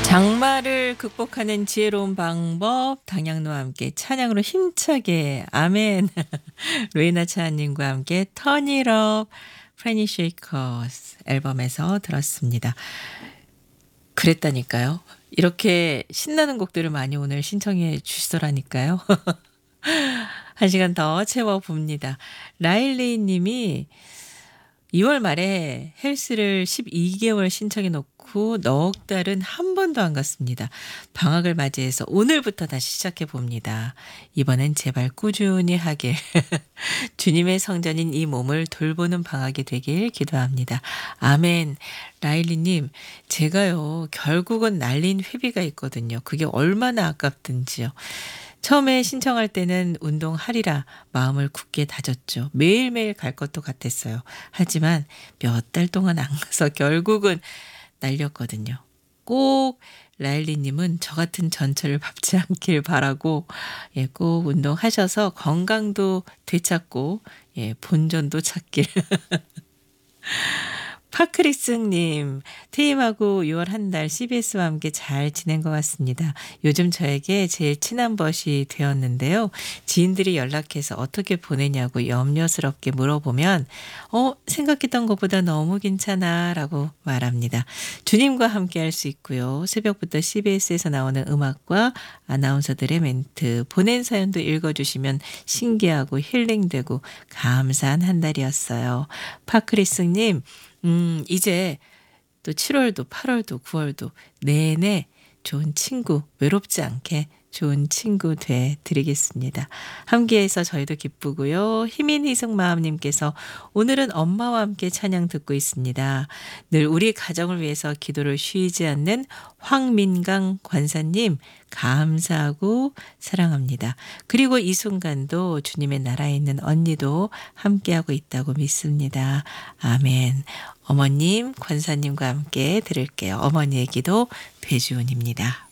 장마를 극복하는 지혜로운 방법 당양노와 함께 찬양으로 힘차게 아멘. 로이나 차하님과 함께 Turn It Up 프레니 쉐이커스 앨범에서 들었습니다. 그랬다니까요. 이렇게 신나는 곡들을 많이 오늘 신청해 주시더라니까요. 한 시간 더 채워봅니다. 라일리 님이 2월 말에 헬스를 12개월 신청해 놓고 넉 달은 한 번도 안 갔습니다. 방학을 맞이해서 오늘부터 다시 시작해 봅니다. 이번엔 제발 꾸준히 하길. 주님의 성전인 이 몸을 돌보는 방학이 되길 기도합니다. 아멘. 라일리님, 제가요, 결국은 날린 회비가 있거든요. 그게 얼마나 아깝든지요. 처음에 신청할 때는 운동하리라 마음을 굳게 다졌죠. 매일매일 갈 것도 같았어요. 하지만 몇 달 동안 안 가서 결국은 날렸거든요. 꼭 라일리님은 저 같은 전철을 밟지 않길 바라고 꼭 운동하셔서 건강도 되찾고 본전도 찾길. 파크리스님, 퇴임하고 6월 한 달 CBS와 함께 잘 지낸 것 같습니다. 요즘 저에게 제일 친한 벗이 되었는데요. 지인들이 연락해서 어떻게 보내냐고 염려스럽게 물어보면 생각했던 것보다 너무 괜찮아 라고 말합니다. 주님과 함께 할 수 있고요. 새벽부터 CBS에서 나오는 음악과 아나운서들의 멘트, 보낸 사연도 읽어주시면 신기하고 힐링되고 감사한 한 달이었어요. 파크리스님, 이제 또 7월도 8월도 9월도 내내 좋은 친구, 외롭지 않게 좋은 친구 돼 드리겠습니다. 함께해서 저희도 기쁘고요. 희민 희승마음님께서 오늘은 엄마와 함께 찬양 듣고 있습니다. 늘 우리 가정을 위해서 기도를 쉬지 않는 황민강 권사님 감사하고 사랑합니다. 그리고 이 순간도 주님의 나라에 있는 언니도 함께하고 있다고 믿습니다. 아멘. 어머님, 권사님과 함께 들을게요. 어머니의 기도 배주은입니다.